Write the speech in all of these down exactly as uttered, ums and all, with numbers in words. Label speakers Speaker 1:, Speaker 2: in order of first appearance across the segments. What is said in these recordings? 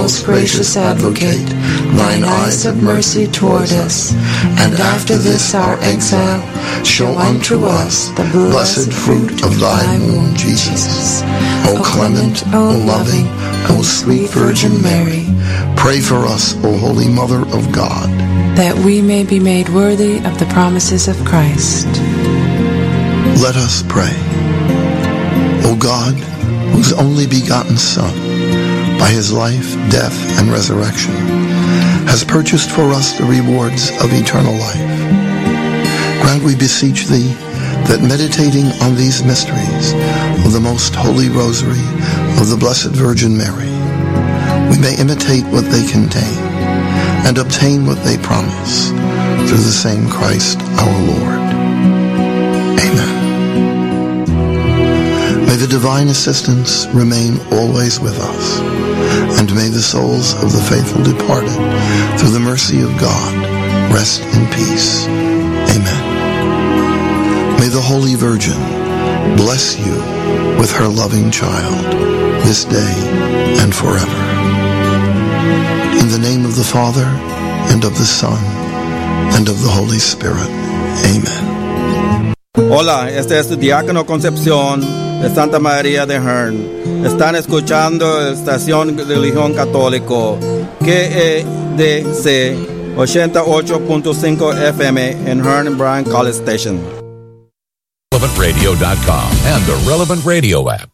Speaker 1: Most gracious Advocate, thine eyes of mercy toward us, and after this our exile, show unto us the blessed fruit of thy womb, Jesus. O clement, O loving, O sweet Virgin Mary, pray for us, O Holy Mother of God,
Speaker 2: that we may be made worthy of the promises of Christ.
Speaker 1: Let us pray. O God, whose only begotten Son, by his life, death, and resurrection, has purchased for us the rewards of eternal life, grant, we beseech thee, that meditating on these mysteries of the most holy rosary of the Blessed Virgin Mary, we may imitate what they contain and obtain what they promise, through the same Christ our Lord. Amen. May the divine assistance remain always with us, and may the souls of the faithful departed, through the mercy of God, rest in peace. Amen. May the Holy Virgin bless you with her loving child, this day and forever. In the name of the Father, and of the Son, and of the Holy Spirit. Amen.
Speaker 3: Hola, este es Diácono Concepción de Santa María de Hearne. Están escuchando la estación de Religión Católico K E D C ochenta y ocho punto cinco F M en Hearne Bryan College Station.
Speaker 4: relevant radio dot com and the Relevant Radio app.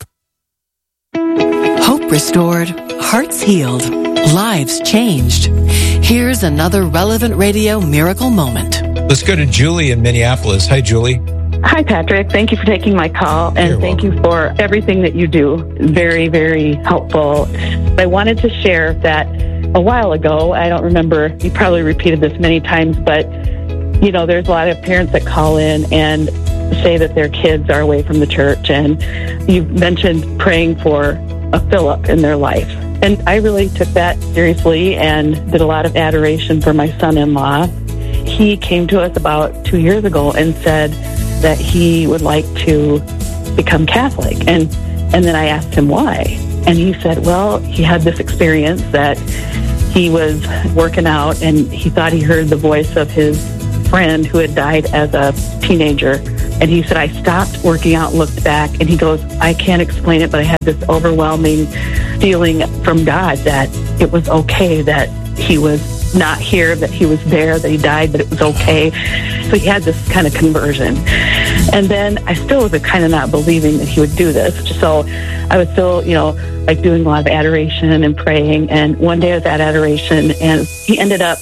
Speaker 5: Hope restored, hearts healed, lives changed. Here's another Relevant Radio miracle moment.
Speaker 6: Let's go to Julie in Minneapolis. Hi, Julie.
Speaker 7: Hi, Patrick. Thank you for taking my call, and
Speaker 6: You're
Speaker 7: thank
Speaker 6: welcome.
Speaker 7: you for everything that you do. Very, very helpful. I wanted to share that a while ago, I don't remember, you probably repeated this many times, but, you know, there's a lot of parents that call in and say that their kids are away from the church, and you mentioned praying for a fill-up in their life. And I really took that seriously and did a lot of adoration for my son-in-law. He came to us about two years ago and said that he would like to become Catholic. And, and then I asked him why. And he said, well, he had this experience that he was working out and he thought he heard the voice of his friend who had died as a teenager. And he said, I stopped working out, looked back, and he goes, I can't explain it, but I had this overwhelming feeling from God that it was okay that he was not here, that he was there, that he died, but it was okay. So he had this kind of conversion. And then I still was kind of not believing that he would do this. So I was still, you know, like doing a lot of adoration and praying. And one day I was at adoration, and he ended up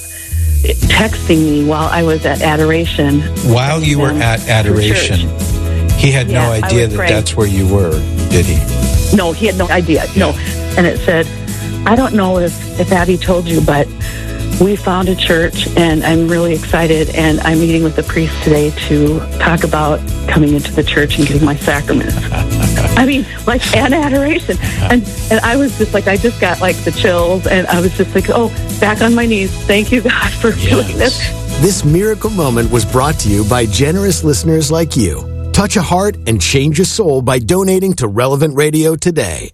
Speaker 7: texting me while I was at adoration.
Speaker 6: While you were at adoration, he had
Speaker 7: Yeah,
Speaker 6: no
Speaker 7: I
Speaker 6: idea
Speaker 7: was
Speaker 6: that
Speaker 7: praying.
Speaker 6: that's where you were, did he?
Speaker 7: No, he had no idea. No. And it said, I don't know if, if Abby told you, but we found a church, and I'm really excited, and I'm meeting with the priest today to talk about coming into the church and getting my sacraments. I mean, like, and adoration. And and I was just like, I just got, like, the chills, and I was just like, oh, back on my knees. Thank you, God, for doing this.
Speaker 8: This miracle moment was brought to you by generous listeners like you. Touch a heart and change a soul by donating to Relevant Radio today.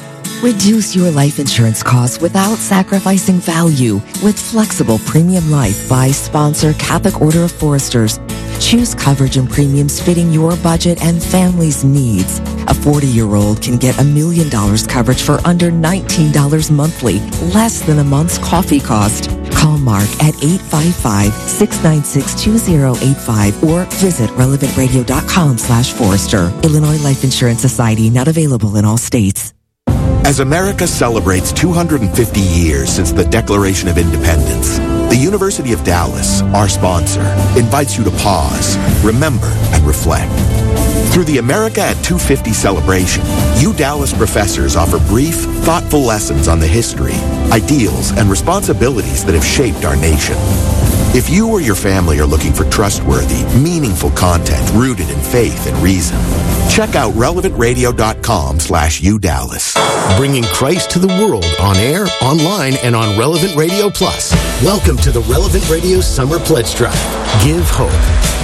Speaker 9: Reduce your life insurance costs without sacrificing value with flexible Premium Life by sponsor Catholic Order of Foresters. Choose coverage and premiums fitting your budget and family's needs. A forty-year-old can get a million dollars coverage for under nineteen dollars monthly, less than a month's coffee cost. Call Mark at eight five five, six nine six, two zero eight five or visit relevant radio dot com slash Forester. Illinois Life Insurance Society, not available in all states.
Speaker 10: As America celebrates two hundred fifty years since the Declaration of Independence, the University of Dallas, our sponsor, invites you to pause, remember, and reflect. Through the America at two fifty celebration, U Dallas professors offer brief, thoughtful lessons on the history, ideals, and responsibilities that have shaped our nation. If you or your family are looking for trustworthy, meaningful content rooted in faith and reason, check out relevant radio dot com slash U Dallas.
Speaker 8: Bringing Christ to the world on air, online, and on Relevant Radio Plus. Welcome to the Relevant Radio Summer Pledge Drive. Give hope.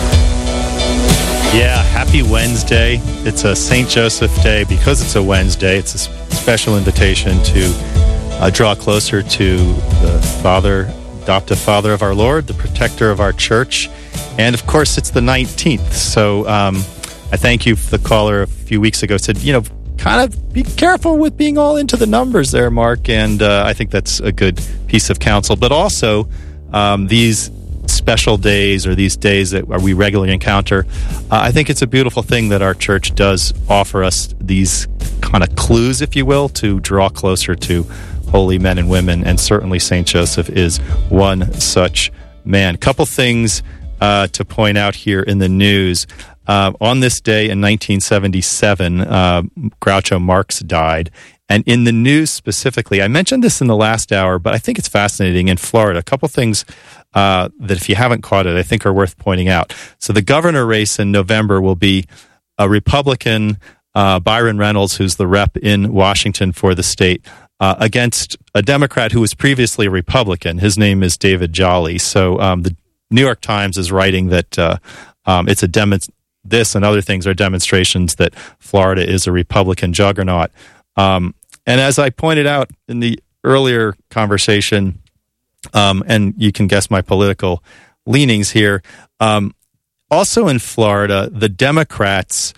Speaker 11: Yeah, happy Wednesday. It's a Saint Joseph Day. Because it's a Wednesday, it's a special invitation to uh, draw closer to the Father, adoptive Father of our Lord, the protector of our church. And of course, it's the nineteenth. So um, I thank you for the caller a few weeks ago said, you know, kind of be careful with being all into the numbers there, Mark. And uh, I think that's a good piece of counsel. But also, um, these special days or these days that we regularly encounter, uh, I think it's a beautiful thing that our church does offer us these kind of clues, if you will, to draw closer to holy men and women. And certainly Saint Joseph is one such man. Couple things uh, to point out here in the news. Uh, on this day in nineteen seventy-seven, uh, Groucho Marx died. And in the news specifically, I mentioned this in the last hour, but I think it's fascinating in Florida. A couple things uh, that if you haven't caught it, I think are worth pointing out. So the governor race in November will be a Republican, uh, Byron Reynolds, who's the rep in Washington for the state, uh, against a Democrat who was previously a Republican. His name is David Jolly. So um, the New York Times is writing that uh, um, it's a demonstration. This and other things are demonstrations that Florida is a Republican juggernaut. Um, and as I pointed out in the earlier conversation, um, and you can guess my political leanings here, um, also in Florida, the Democrats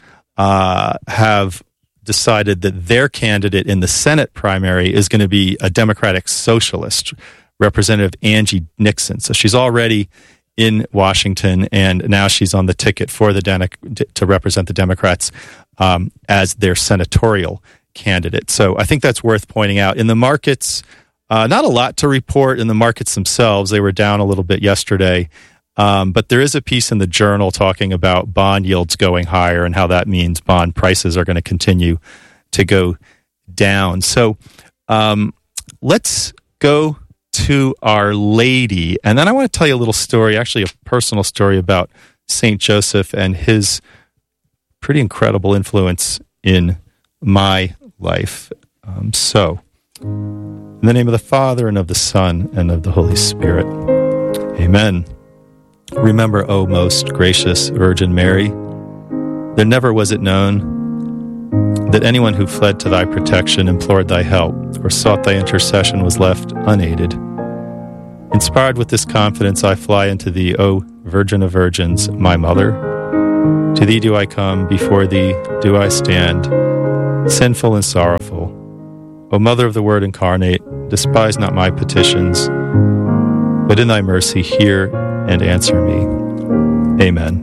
Speaker 11: uh, have decided that their candidate in the Senate primary is going to be a Democratic socialist, Representative Angie Nixon. So she's already in Washington, and now she's on the ticket for the Den- to represent the Democrats um, as their senatorial candidate. So I think that's worth pointing out. In the markets, uh, not a lot to report in the markets themselves. They were down a little bit yesterday, um, but there is a piece in the Journal talking about bond yields going higher and how that means bond prices are going to continue to go down. So um, let's go to Our Lady. And then I want to tell you a little story, actually a personal story about Saint Joseph and his pretty incredible influence in my life. Um, so, in the name of the Father, and of the Son, and of the Holy Spirit. Amen. Remember, O most gracious Virgin Mary, there never was it known that anyone who fled to thy protection, implored thy help, or sought thy intercession was left unaided. Inspired with this confidence, I fly into thee, O Virgin of Virgins, my Mother. To thee do I come, before thee do I stand, sinful and sorrowful. O Mother of the Word incarnate, despise not my petitions, but in thy mercy hear and answer me.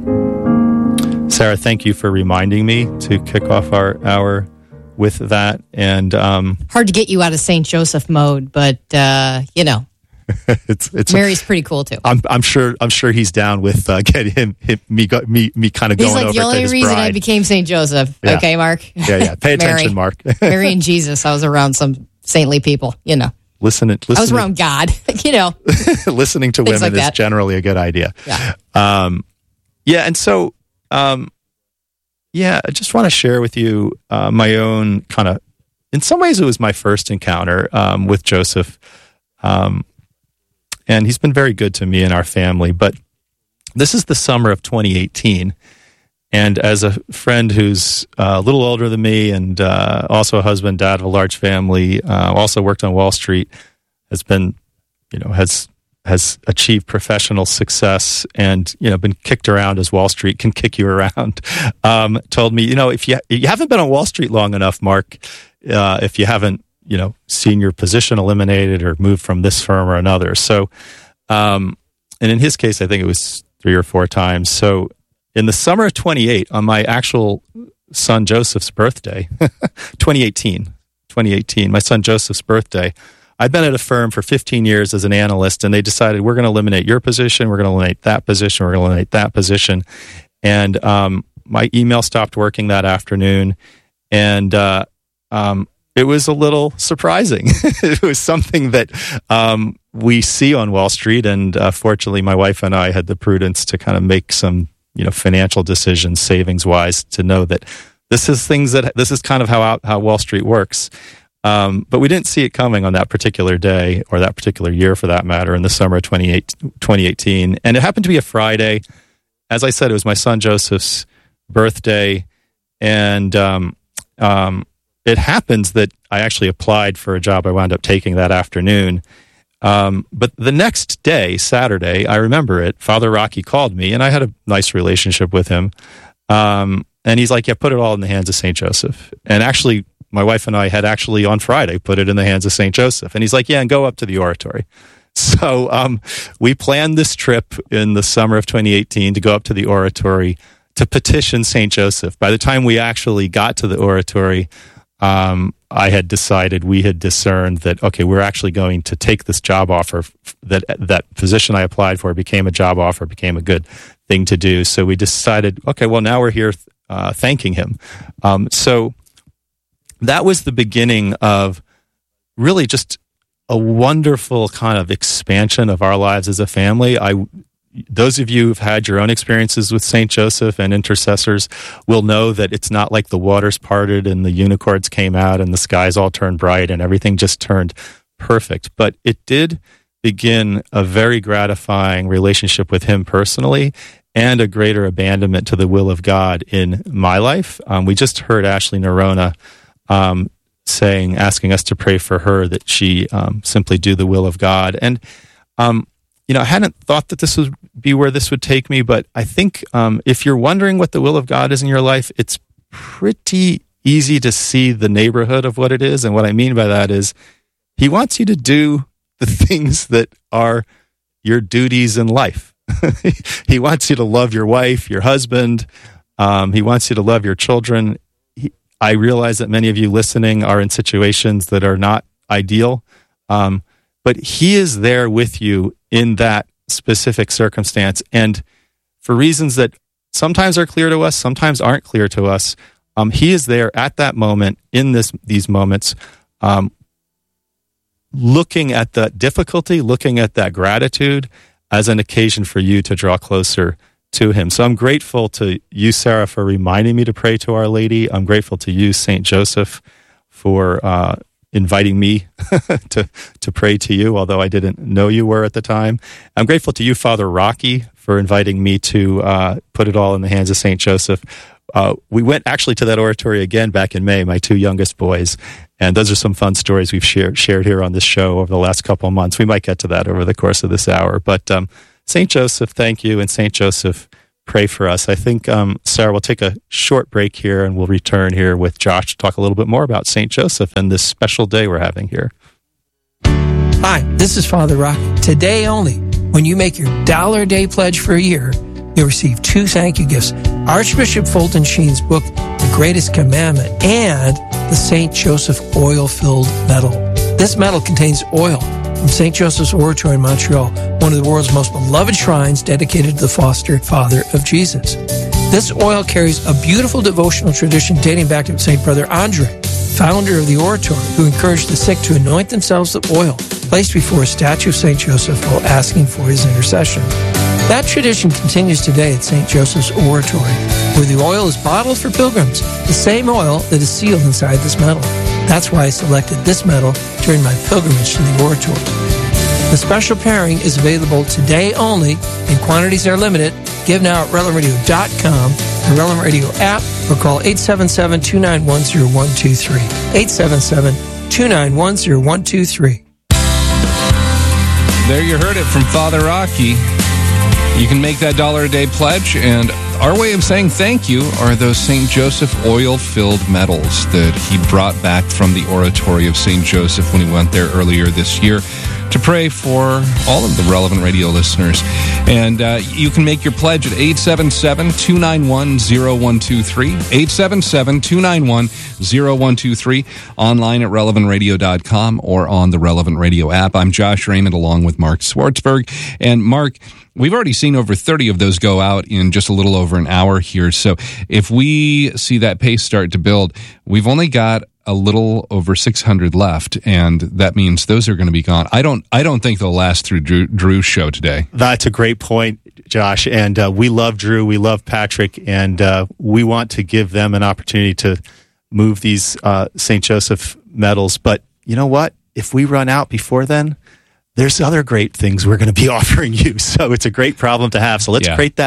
Speaker 11: Amen. Sarah, thank you for reminding me to kick off our hour with that. And um,
Speaker 12: hard to get you out of Saint Joseph mode, but uh, you know.
Speaker 11: it's, it's
Speaker 12: Mary's pretty cool too.
Speaker 11: I'm, I'm sure. I'm sure he's down with uh, getting him, him me, me, me, kind of going
Speaker 12: he's like,
Speaker 11: over
Speaker 12: the only
Speaker 11: to his
Speaker 12: reason
Speaker 11: bride.
Speaker 12: I became Saint Joseph.
Speaker 11: Yeah.
Speaker 12: Okay, Mark.
Speaker 11: Yeah, yeah. Pay attention,
Speaker 12: Mary.
Speaker 11: Mark.
Speaker 12: Mary and Jesus. I was around some saintly people. You know.
Speaker 11: Listen, listen.
Speaker 12: I was around God. You know.
Speaker 11: Listening to
Speaker 12: Things
Speaker 11: women
Speaker 12: like
Speaker 11: is
Speaker 12: that.
Speaker 11: generally a good idea.
Speaker 12: Yeah.
Speaker 11: Um, yeah, and so, um, yeah, I just want to share with you uh, my own kind of. In some ways, it was my first encounter um, with Joseph. Um, And he's been very good to me and our family. But this is the summer of twenty eighteen. And as a friend who's uh, a little older than me and uh, also a husband, dad of a large family, uh, also worked on Wall Street, has been, you know, has has achieved professional success and, you know, been kicked around as Wall Street can kick you around, um, told me, you know, if you, you haven't been on Wall Street long enough, Mark, uh, if you haven't, you know, seen your position eliminated or moved from this firm or another. So, um, and in his case, I think it was three or four times. So in the summer of twenty-eight, on my actual son Joseph's birthday, twenty eighteen, twenty eighteen, my son Joseph's birthday, I'd been at a firm for fifteen years as an analyst, and they decided we're going to eliminate your position, we're going to eliminate that position, we're going to eliminate that position. And um, my email stopped working that afternoon, and uh, um, it was a little surprising. It was something that um, we see on Wall Street, and uh, fortunately, my wife and I had the prudence to kind of make some, you know, financial decisions, savings wise, to know that this is things that this is kind of how how Wall Street works. Um, but we didn't see it coming on that particular day, or that particular year, for that matter, in the summer of twenty eighteen, and it happened to be a Friday. As I said, it was my son Joseph's birthday, and um, um, it happens that I actually applied for a job I wound up taking that afternoon. Um, but the next day, Saturday, I remember it, Father Rocky called me, and I had a nice relationship with him. Um, and he's like, yeah, put it all in the hands of Saint Joseph. And actually, my wife and I had actually on Friday put it in the hands of Saint Joseph. And he's like, yeah, and go up to the oratory. So um, we planned this trip in the summer of twenty eighteen to go up to the oratory to petition Saint Joseph. By the time we actually got to the oratory, um, I had decided, we had discerned that, okay, we're actually going to take this job offer, that that position I applied for became a job offer, became a good thing to do. So we decided, okay, well, now we're here uh, thanking him. Um, so that was the beginning of really just a wonderful kind of expansion of our lives as a family. I, those of you who've had your own experiences with Saint Joseph and intercessors will know that it's not like the waters parted and the unicorns came out and the skies all turned bright and everything just turned perfect. But it did begin a very gratifying relationship with him personally and a greater abandonment to the will of God in my life. Um, we just heard Ashley Nerona um, saying, asking us to pray for her, that she um, simply do the will of God. And, um, you know, I hadn't thought that this would be where this would take me, but I think um, if you're wondering what the will of God is in your life, it's pretty easy to see the neighborhood of what it is. And what I mean by that is he wants you to do the things that are your duties in life. He wants you to love your wife, your husband. Um, he wants you to love your children. I realize that many of you listening are in situations that are not ideal, um, but he is there with you in that specific circumstance. And for reasons that sometimes are clear to us, sometimes aren't clear to us, um, he is there at that moment, in this these moments, um, looking at the difficulty, looking at that gratitude as an occasion for you to draw closer to him. So I'm grateful to you, Sarah, for reminding me to pray to Our Lady. I'm grateful to you, Saint Joseph, for uh, inviting me to to pray to you, although I didn't know you were at the time. I'm grateful to you, Father Rocky, for inviting me to uh, put it all in the hands of Saint Joseph. Uh, we went actually to that oratory again back in May, my two youngest boys, and those are some fun stories we've shared, shared here on this show over the last couple of months. We might get to that over the course of this hour, but um, Saint Joseph, thank you, and Saint Joseph, pray for us. I think, um, Sarah, we'll take a short break here, and we'll return here with Josh to talk a little bit more about Saint Joseph and this special day we're having here.
Speaker 13: Hi, this is Father Rocky. Today only, when you make your dollar a day pledge for a year, you'll receive two thank you gifts: Archbishop Fulton Sheen's book, The Greatest Commandment, and the Saint Joseph oil-filled medal. This medal contains oil from Saint Joseph's Oratory in Montreal, one of the world's most beloved shrines dedicated to the foster father of Jesus. This oil carries a beautiful devotional tradition dating back to Saint Brother Andre, founder of the Oratory, who encouraged the sick to anoint themselves with oil placed before a statue of Saint Joseph while asking for his intercession. That tradition continues today at Saint Joseph's Oratory, where the oil is bottled for pilgrims, the same oil that is sealed inside this medal. That's why I selected this medal during my pilgrimage to the Oratory. The special pairing is available today only, and quantities are limited. Give now at relevant radio dot com, the Relevant Radio app, or call eight seven seven, two nine one, zero one two three. eight seven seven, two nine one, zero one two three.
Speaker 14: There you heard it from Father Rocky. You can make that dollar a day pledge, and our way of saying thank you are those Saint Joseph oil-filled medals that he brought back from the Oratory of Saint Joseph when he went there earlier this year to pray for all of the Relevant Radio listeners. And uh, you can make your pledge at eight seven seven, two nine one, zero one two three, eight seven seven, two nine one, zero one two three, online at relevant radio dot com or on the Relevant Radio app. I'm Josh Raymond along with Mark Swartzberg. And Mark, we've already seen over thirty of those go out in just a little over an hour here. So if we see that pace start to build, we've only got a little over six hundred left, and that means those are going to be gone. I don't I don't think they'll last through Drew, Drew's show today.
Speaker 11: That's a great point, Josh, and uh, we love Drew, we love Patrick, and uh, we want to give them an opportunity to move these uh, Saint Joseph medals. But you know what? If we run out before then, there's other great things we're going to be offering you. So it's a great problem to have. So let's
Speaker 14: yeah.
Speaker 11: create that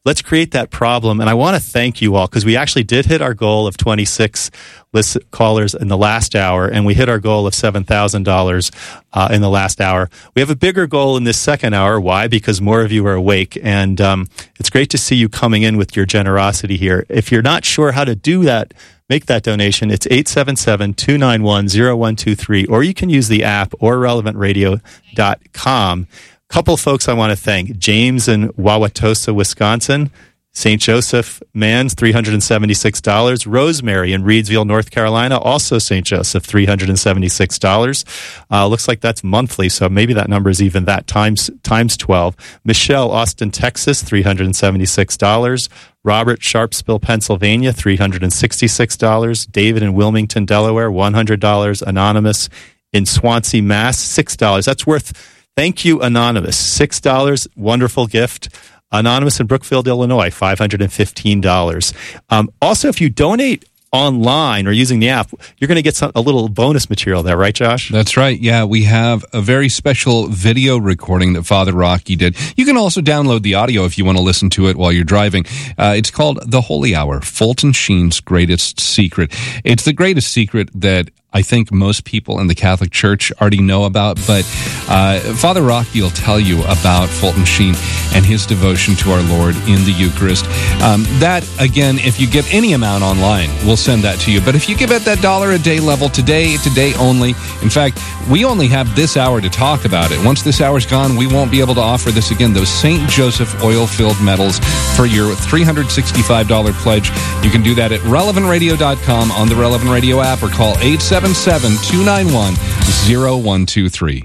Speaker 11: let's create that problem. And I want to thank you all because we actually did hit our goal of twenty-six list callers in the last hour, and we hit our goal of seven thousand dollars uh, in the last hour. We have a bigger goal in this second hour. Why? Because more of you are awake, and um, it's great to see you coming in with your generosity here. If you're not sure how to do that, make that donation. It's eight seven seven, two nine one, zero one two three, or you can use the app or relevant radio dot com. Couple folks I want to thank. James in Wauwatosa, Wisconsin. Saint Joseph Mans, three hundred seventy-six dollars. Rosemary in Reidsville, North Carolina, also Saint Joseph, three hundred seventy-six dollars. Uh, looks like that's monthly, so maybe that number is even that times times twelve. Michelle, Austin, Texas, three hundred seventy-six dollars. Robert, Sharpsville, Pennsylvania, three hundred sixty-six dollars. David in Wilmington, Delaware, one hundred dollars. Anonymous in Swansea, Mass, six dollars. That's worth, thank you, Anonymous, six dollars. Wonderful gift. Anonymous in Brookfield, Illinois, five hundred fifteen dollars. Um, also, if you donate online or using the app, you're going to get some, a little bonus material there, right, Josh?
Speaker 14: That's right. Yeah, we have a very special video recording that Father Rocky did. You can also download the audio if you want to listen to it while you're driving. Uh, it's called The Holy Hour, Fulton Sheen's Greatest Secret. It's the greatest secret that I think most people in the Catholic Church already know about, but uh, Father Rocky will tell you about Fulton Sheen and his devotion to our Lord in the Eucharist. Um, that, again, if you give any amount online, we'll send that to you. But if you give at that dollar a day level, today, today only, in fact, we only have this hour to talk about it. Once this hour's gone, we won't be able to offer this again, those Saint Joseph oil-filled medals for your three hundred sixty-five dollars pledge. You can do that at relevant radio dot com on the Relevant Radio app or call eight seven seven, two nine one, zero one two three.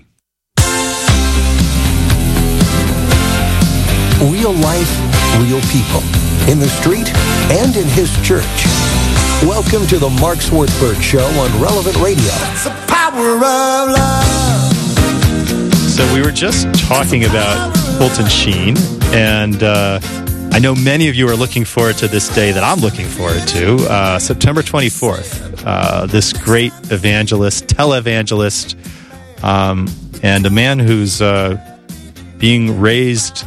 Speaker 15: Real life, real people, in the street and in his church. Welcome to the Mark Swartzberg Show on Relevant Radio. It's the power of love.
Speaker 11: So we were just talking about Fulton Sheen, and uh, I know many of you are looking forward to this day that I'm looking forward to, uh, September twenty-fourth. Uh, this great evangelist, televangelist, um, and a man who's uh, being raised.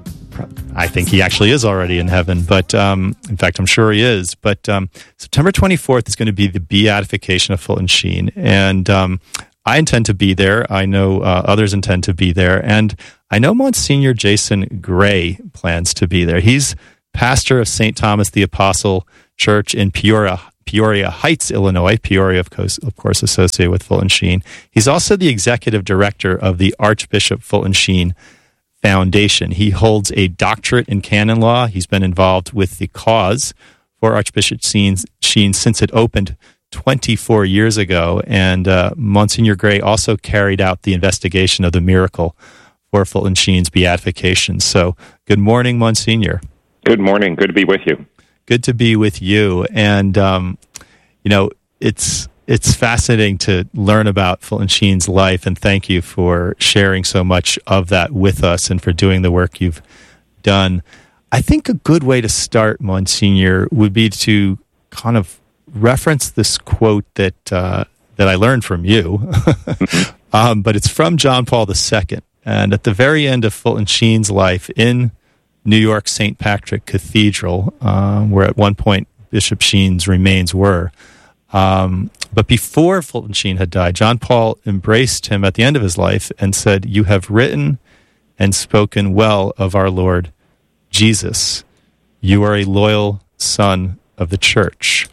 Speaker 11: I think he actually is already in heaven, but um, in fact, I'm sure he is. But um, September twenty-fourth is going to be the beatification of Fulton Sheen, and um, I intend to be there. I know uh, others intend to be there, and I know Monsignor Jason Gray plans to be there. He's pastor of Saint Thomas the Apostle Church in Peoria, Peoria Heights, Illinois. Peoria, of course, of course, associated with Fulton Sheen. He's also the executive director of the Archbishop Fulton Sheen Foundation. He holds a doctorate in canon law. He's been involved with the cause for Archbishop Sheen, Sheen since it opened twenty-four years ago. And uh, Monsignor Gray also carried out the investigation of the miracle for Fulton Sheen's beatification. So, good morning, Monsignor.
Speaker 16: Good morning. Good to be with you.
Speaker 11: Good to be with you. And, um, you know, it's it's fascinating to learn about Fulton Sheen's life, and thank you for sharing so much of that with us and for doing the work you've done. I think a good way to start, Monsignor, would be to kind of reference this quote that uh, that I learned from you, um, but it's from John Paul the Second. And at the very end of Fulton Sheen's life in New York Saint Patrick Cathedral, uh, where at one point Bishop Sheen's remains were, um, but before Fulton Sheen had died, John Paul embraced him at the end of his life and said, "You have written and spoken well of our Lord Jesus. You are a loyal son of the church."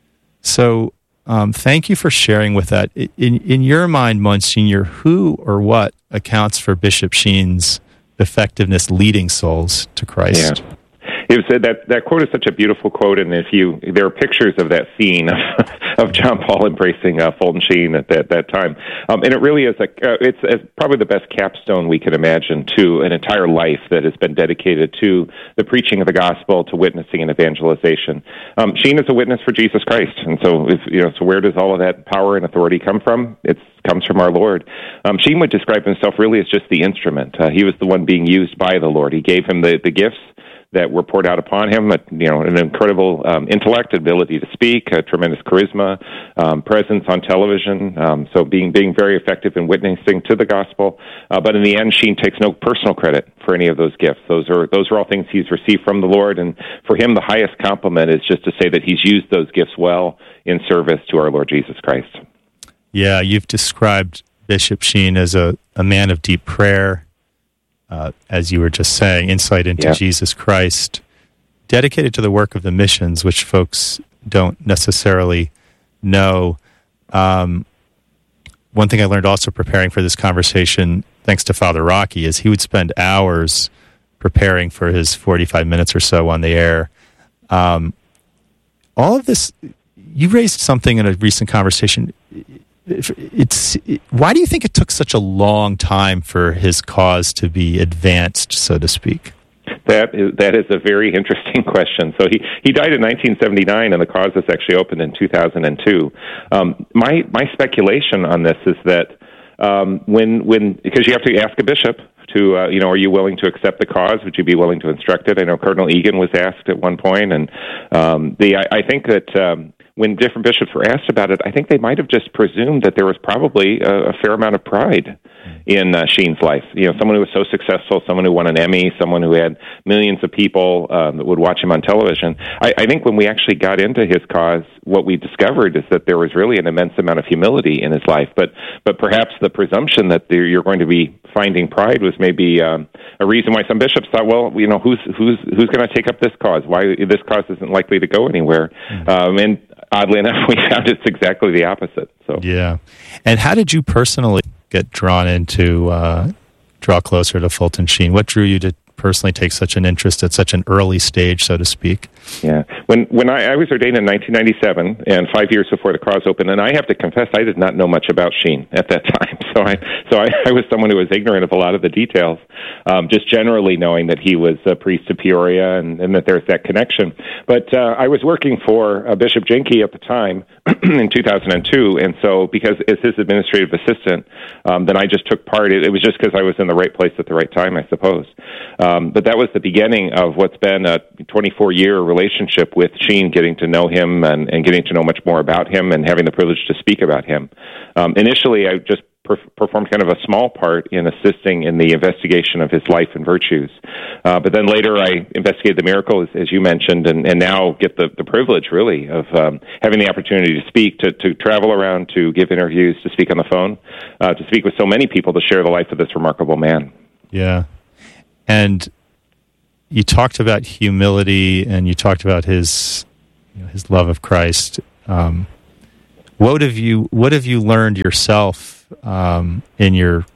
Speaker 11: So um, thank you for sharing with that. In, in your mind, Monsignor, who or what accounts for Bishop Sheen's effectiveness leading souls to Christ?
Speaker 16: Yeah. It was, that that quote is such a beautiful quote, and if you there are pictures of that scene of, of John Paul embracing uh, Fulton Sheen at that that time, um, and it really is a uh, it's, it's probably the best capstone we can imagine to an entire life that has been dedicated to the preaching of the gospel, to witnessing and evangelization. Um, Sheen is a witness for Jesus Christ, and so if, you know, so where does all of that power and authority come from? It comes from our Lord. Um, Sheen would describe himself really as just the instrument. Uh, he was the one being used by the Lord. He gave him the the gifts that were poured out upon him. A, you know, an incredible um, intellect, ability to speak, a tremendous charisma, um, presence on television. Um, so being being very effective in witnessing to the gospel. Uh, but in the end, Sheen takes no personal credit for any of those gifts. Those are those are all things he's received from the Lord, and for him, the highest compliment is just to say that he's used those gifts well in service to our Lord Jesus Christ.
Speaker 11: Yeah, you've described Bishop Sheen as a, a man of deep prayer, uh, as you were just saying, insight into
Speaker 16: yeah.
Speaker 11: Jesus Christ, dedicated to the work of the missions, which folks don't necessarily know. Um, one thing I learned also preparing for this conversation, thanks to Father Rocky, is he would spend hours preparing for his forty-five minutes or so on the air. Um, all of this, you raised something in a recent conversation. It's it, why do you think it took such a long time for his cause to be advanced, so to speak?
Speaker 16: That is that is a very interesting question. So he, he died in nineteen seventy-nine, and the cause was actually opened in two thousand two. Um, my my speculation on this is that um, when when because you have to ask a bishop to uh, you know, are you willing to accept the cause? Would you be willing to instruct it? I know Cardinal Egan was asked at one point, and um, the I, I think that. Um, When different bishops were asked about it, I think they might have just presumed that there was probably a, a fair amount of pride in uh, Sheen's life. You know, someone who was so successful, someone who won an Emmy, someone who had millions of people um, that would watch him on television. I, I think when we actually got into his cause, what we discovered is that there was really an immense amount of humility in his life. But but perhaps the presumption that there, you're going to be finding pride was maybe um, a reason why some bishops thought, well, you know, who's who's who's going to take up this cause? Why this cause isn't likely to go anywhere? Mm-hmm. Um, and oddly enough, we found it's exactly the opposite. So
Speaker 11: yeah. And how did you personally get drawn into, uh, draw closer to Fulton Sheen? What drew you to personally take such an interest at such an early stage, so to speak?
Speaker 16: Yeah. When when I, I was ordained in nineteen ninety-seven, and five years before the cause opened, and I have to confess, I did not know much about Sheen at that time. So I so I, I was someone who was ignorant of a lot of the details, um, just generally knowing that he was a priest of Peoria and, and that there's that connection. But uh, I was working for uh, Bishop Jenke at the time in two thousand two, and so because as his administrative assistant, um, then I just took part. It, it was just because I was in the right place at the right time, I suppose. Um, but that was the beginning of what's been a twenty-four year relationship with Sheen, getting to know him and, and getting to know much more about him and having the privilege to speak about him. Um, initially, I just per- performed kind of a small part in assisting in the investigation of his life and virtues. Uh, but then later I investigated the miracle, as, as you mentioned, and, and now get the, the privilege, really, of um, having the opportunity to speak, to, to travel around, to give interviews, to speak on the phone, uh, to speak with so many people, to share the life of this remarkable man.
Speaker 11: Yeah. And you talked about humility, and you talked about his, you know, his love of Christ. Um, what have you What have you learned yourself um, in your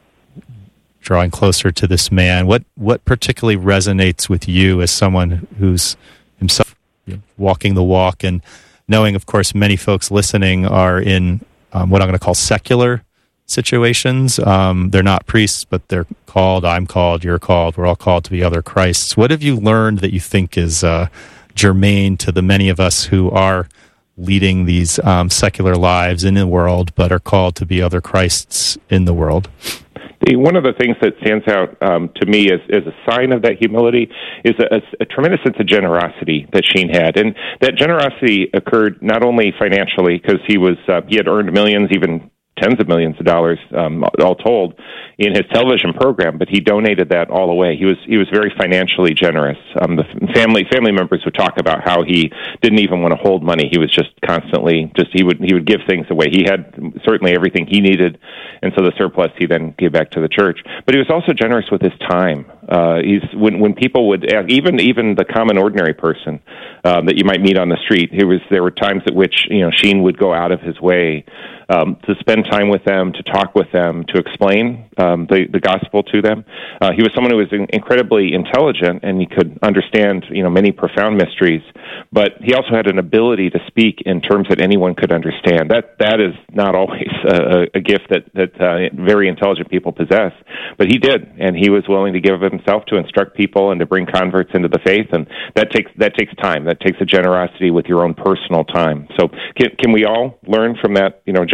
Speaker 11: drawing closer to this man? What What particularly resonates with you as someone who's himself walking the walk, and knowing, of course, many folks listening are in um, what I'm going to call secular situations. Um, they're not priests, but they're called, I'm called, you're called, we're all called to be other Christs. What have you learned that you think is uh, germane to the many of us who are leading these um, secular lives in the world, but are called to be other Christs in the world?
Speaker 16: One of the things that stands out um, to me as, as a sign of that humility is a, a, a tremendous sense of generosity that Sheen had. And that generosity occurred not only financially, because he was uh, he had earned millions, even tens of millions of dollars, um, all told, in his television program, but he donated that all away. He was he was very financially generous. Um, the family family members would talk about how he didn't even want to hold money. He was just constantly just he would he would give things away. He had certainly everything he needed, and so the surplus he then gave back to the church. But he was also generous with his time. Uh, he's when when people would ask, even even the common ordinary person um, that you might meet on the street, it was there were times at which you know Sheen would go out of his way Um, to spend time with them, to talk with them, to explain um, the, the gospel to them. Uh, he was someone who was in- incredibly intelligent, and he could understand, you know, many profound mysteries. But he also had an ability to speak in terms that anyone could understand. That that is not always a, a gift that that uh, very intelligent people possess. But he did, and he was willing to give of himself to instruct people and to bring converts into the faith. And that takes that takes time. That takes a generosity with your own personal time. So can, can we all learn from that? You know,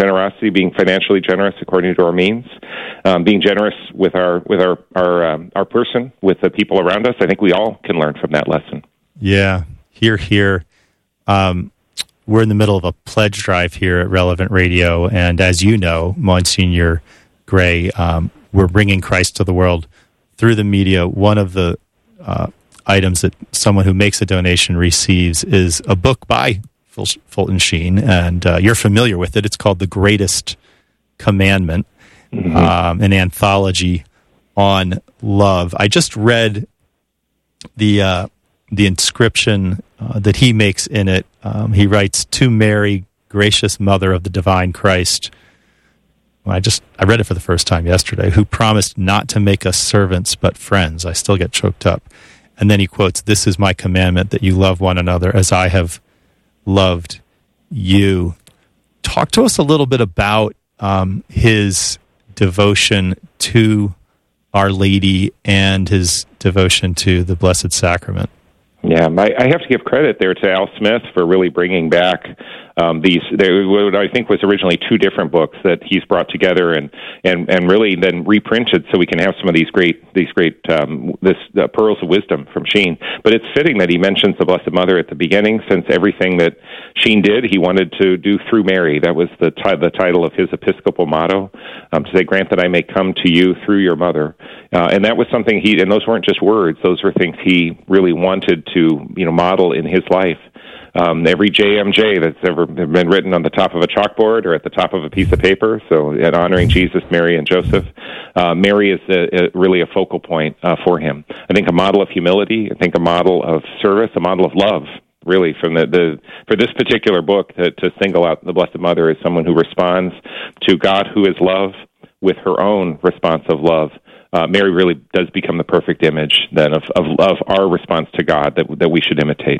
Speaker 16: generosity, being financially generous according to our means, um, being generous with our with our our um, our person, with the people around us. I think we all can learn from that lesson.
Speaker 11: Yeah, here, here. Um, we're in the middle of a pledge drive here at Relevant Radio, and as you know, Monsignor Gray, um, we're bringing Christ to the world through the media. One of the uh, items that someone who makes a donation receives is a book by Fulton Sheen, and uh, you're familiar with it. It's called The Greatest Commandment, mm-hmm. um, an anthology on love. I just read the uh, the inscription uh, that he makes in it. Um, he writes, "To Mary, gracious Mother of the Divine Christ." Well, I just I read it for the first time yesterday. "Who promised not to make us servants but friends." I still get choked up. And then he quotes, "This is my commandment, that you love one another as I have loved you." Talk to us a little bit about um, his devotion to Our Lady and his devotion to the Blessed Sacrament.
Speaker 16: Yeah, my, I have to give credit there to Al Smith for really bringing back um, these, they, what I think was originally two different books that he's brought together and, and, and really then reprinted so we can have some of these great, these great um, this uh, pearls of wisdom from Sheen. But it's fitting that he mentions the Blessed Mother at the beginning, since everything that Sheen did, he wanted to do through Mary. That was the, t- the title of his Episcopal motto, um, to say, "Grant that I may come to you through your mother." Uh, and that was something he, and those weren't just words, those were things he really wanted to, you know, model in his life. Um, every J M J that's ever been written on the top of a chalkboard or at the top of a piece of paper, so in honoring Jesus, Mary, and Joseph, uh, Mary is a, a, really a focal point uh, for him. I think a model of humility, I think a model of service, a model of love, really, from the, the for this particular book, to, to single out the Blessed Mother as someone who responds to God, who is love, with her own response of love. Uh, Mary really does become the perfect image then of, of, of our response to God that that we should imitate.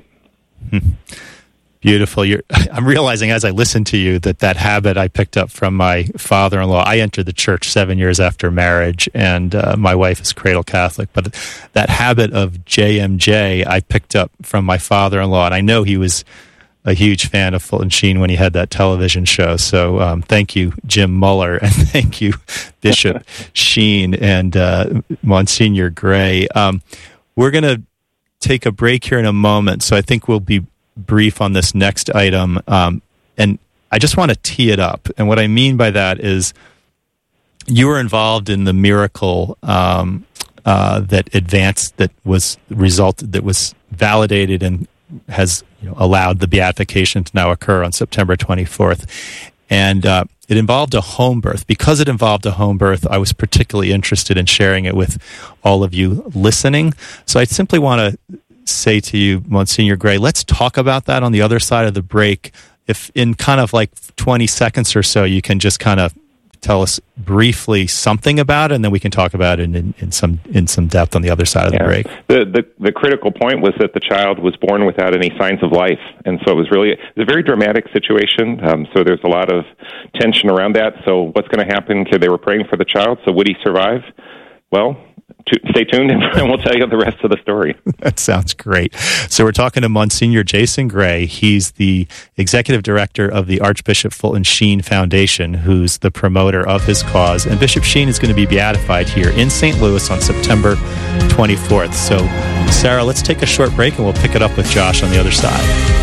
Speaker 11: Beautiful. You're, I'm realizing as I listen to you that that habit I picked up from my father-in-law. I entered the church seven years after marriage, and uh, my wife is cradle Catholic. But that habit of J M J I picked up from my father-in-law, and I know he was a huge fan of Fulton Sheen when he had that television show. So um, thank you, Jim Muller, and thank you, Bishop Sheen and uh, Monsignor Gray. Um, we're going to take a break here in a moment, so I think we'll be brief on this next item. Um, and I just want to tee it up. And what I mean by that is you were involved in the miracle um, uh, that advanced, that was resulted, that was validated and has you know, allowed the beatification to now occur on September twenty-fourth. And uh, it involved a home birth. Because it involved a home birth, I was particularly interested in sharing it with all of you listening. So I simply want to say to you, Monsignor Gray, let's talk about that on the other side of the break. If in kind of like twenty seconds or so, you can just kind of tell us briefly something about it, and then we can talk about it in, in some in some depth on the other side of the
Speaker 16: yeah.
Speaker 11: break.
Speaker 16: The, the the critical point was that the child was born without any signs of life, and so it was really it was a very dramatic situation. Um, so there's a lot of tension around that. So what's going to happen? They were praying for the child. So would he survive? Well, to, stay tuned, and we'll tell you the rest of the story.
Speaker 11: That sounds great. So we're talking to Monsignor Jason Gray. He's the executive director of the Archbishop Fulton Sheen Foundation, who's the promoter of his cause. And Bishop Sheen is going to be beatified here in Saint Louis on September twenty-fourth. So, Sarah, let's take a short break, and we'll pick it up with Josh on the other side.